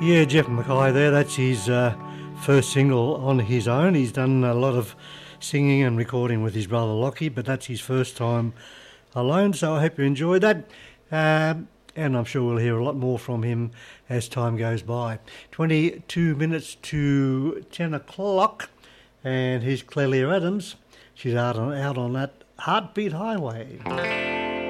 Yeah, Jeff Mackay there. That's his first single on his own. He's done a lot of singing and recording with his brother Lockie, but that's his first time alone, so I hope you enjoyed that. And I'm sure we'll hear a lot more from him as time goes by. 22 minutes to 10 o'clock, and here's Clelia Adams. She's out on that Heartbeat Highway.